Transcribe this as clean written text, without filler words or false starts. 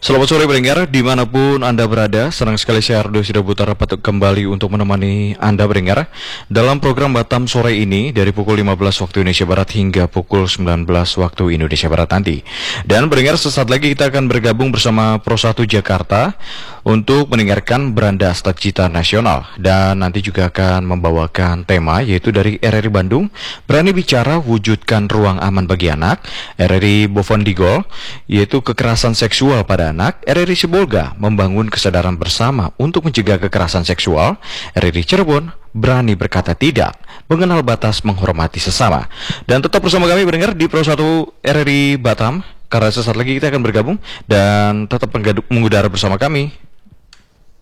Selamat sore pendengar, dimanapun Anda berada. Senang sekali saya Ardo sudah putar rapat kembali untuk menemani Anda pendengar dalam program Batam sore ini dari pukul 15 waktu Indonesia Barat hingga pukul 19 waktu Indonesia Barat nanti. Dan pendengar, sesaat lagi kita akan bergabung bersama Pro 1 Jakarta untuk mendengarkan Beranda Cita Nasional. Dan nanti juga akan membawakan tema yaitu dari RRI Bandung, Berani Bicara Wujudkan Ruang Aman Bagi Anak, RRI Bovendigol, yaitu kekerasan seksual pada anak, RRI Sibolga, membangun kesadaran bersama untuk mencegah kekerasan seksual, RRI Cirebon, berani berkata tidak, mengenal batas menghormati sesama. Dan tetap bersama kami pendengar di Pro 1 RRI Batam, karena sesaat lagi kita akan bergabung dan tetap mengudara bersama kami.